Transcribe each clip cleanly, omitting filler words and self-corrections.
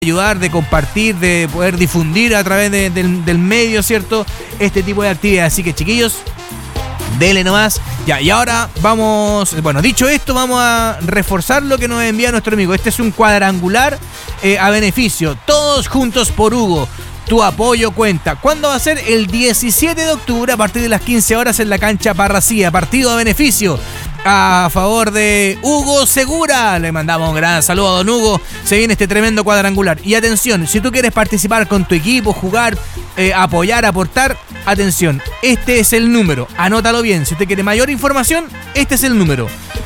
ayudar, de compartir, de poder difundir a través del medio, ¿cierto? Este tipo de actividades. Así que, chiquillos, dele nomás. Ya, y ahora vamos, bueno, dicho esto, vamos a reforzar lo que nos envía nuestro amigo. Este es un cuadrangular a beneficio. Todos juntos por Hugo. Tu apoyo cuenta. ¿Cuándo va a ser? El 17 de octubre a partir de las 15 horas en la cancha Parracía. Partido a beneficio a favor de Hugo Segura. Le mandamos un gran saludo a don Hugo. Se viene este tremendo cuadrangular. Y atención, si tú quieres participar con tu equipo, jugar, apoyar, aportar, atención, este es el número. Anótalo bien. Si usted quiere mayor información, este es el número.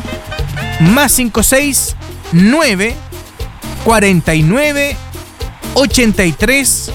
+569 49 83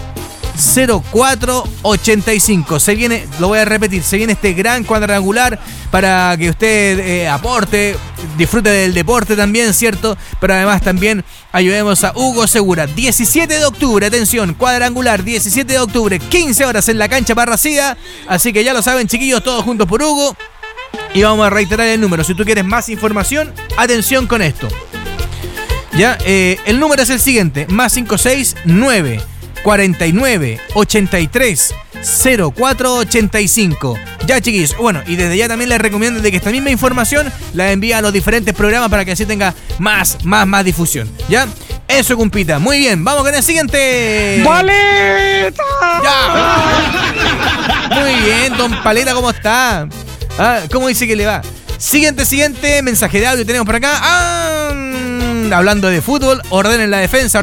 0485. Se viene, lo voy a repetir, se viene este gran cuadrangular para que usted aporte, disfrute del deporte también, ¿cierto? Pero además también ayudemos a Hugo Segura. 17 de octubre, atención, cuadrangular, 17 de octubre, 15 horas en la cancha Parracía. Así que ya lo saben, chiquillos, todos juntos por Hugo. Y vamos a reiterar el número. Si tú quieres más información, atención con esto. Ya, el número es el siguiente, +569 49 83 0485. Ya, chiquillos. Bueno, y desde ya también les recomiendo de que esta misma información la envíe a los diferentes programas para que así tenga más difusión. ¿Ya? Eso, cumpita. Muy bien, vamos con el siguiente. ¡Paleta! ¡Ya! Muy bien, don Paleta, ¿cómo está? ¿Cómo dice que le va? Siguiente mensaje de audio tenemos por acá. Hablando de fútbol, ordenen la defensa.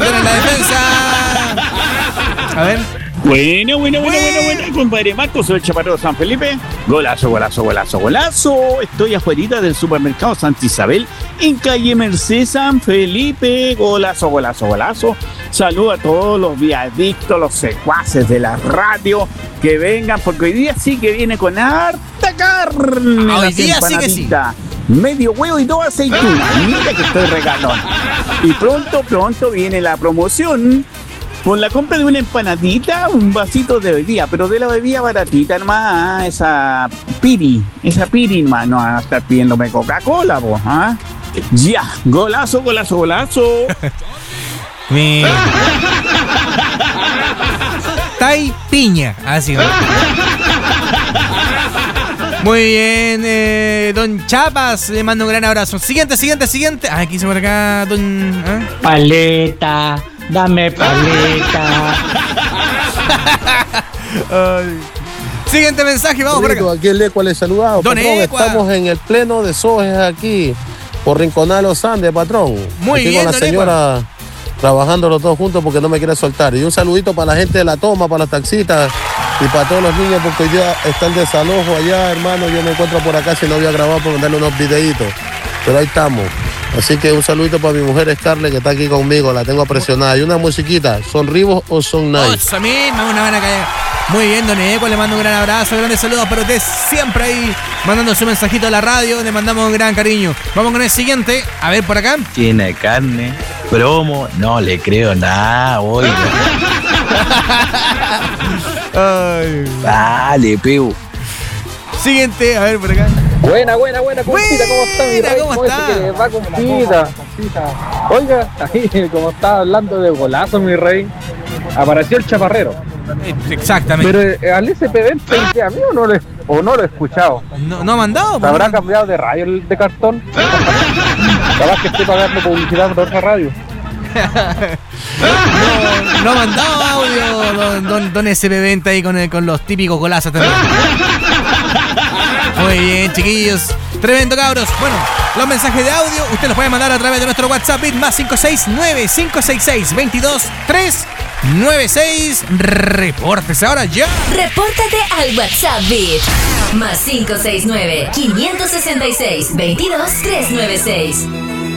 A ver. Buena, compadre Marcos, soy el Chaparrero de San Felipe. Golazo. Estoy afuera del supermercado Santa Isabel, en calle Merced, San Felipe. Golazo. Saludo a todos los viadictos, los secuaces de la radio, que vengan, porque hoy día sí que viene con harta carne. Hoy día sí que sí. Medio huevo y 2 aceitunas. Mira que estoy regalón. Y pronto viene la promoción. Con la compra de una empanadita, un vasito de bebida, pero de la bebida baratita, hermano, esa piri, hermano, no van a estar pidiéndome Coca-Cola, vos, ¿ah? Ya, golazo. Tai piña, así va. Muy bien, don Chapas, le mando un gran abrazo. Siguiente. Aquí hice por acá, don... Paleta. Dame paleta. Siguiente mensaje, vamos por acá. Aquí el Ecua le saludado. Don patrón, Ecua. Estamos en el pleno de Sojes aquí, por Rinconada Los Andes, patrón. Muy aquí bien, con la don señora, trabajando los dos juntos porque no me quiere soltar. Y un saludito para la gente de La Toma, para los taxistas y para todos los niños, porque hoy día está el desalojo allá, hermano. Yo me encuentro por acá, si no voy a grabar por mandarle unos videitos. Pero ahí estamos. Así que un saludito para mi mujer Scarlett, que está aquí conmigo, la tengo presionada. Y una musiquita, ¿son Ribos o son Nice? Eso mismo, una buena calle. Muy bien, don Eco, le mando un gran abrazo, grandes saludos para usted, siempre ahí mandando su mensajito a la radio, le mandamos un gran cariño. Vamos con el siguiente, a ver por acá. Tiene carne, promo, no le creo nada, oiga. Dale, Peu. Siguiente, a ver por acá. Buena, compita, ¿cómo está mi rey? ¿Cómo está? Que va, compita. Oiga, ahí como estaba hablando de golazo, mi rey, apareció el Chaparrero. Exactamente. Pero al SP20, ¿a mí o no lo he escuchado? No ha mandado. ¿Se habrá cambiado de radio de cartón? Capaz que esté pagando publicidad por otra radio. No ha mandado audio don SP20 ahí con los típicos golazos también. Muy bien, chiquillos. Tremendo, cabros. Bueno, los mensajes de audio usted los puede mandar a través de nuestro WhatsApp +569 566 22 396. Repórtese ahora ya. Repórtate al WhatsApp Beat +569 566 22 396.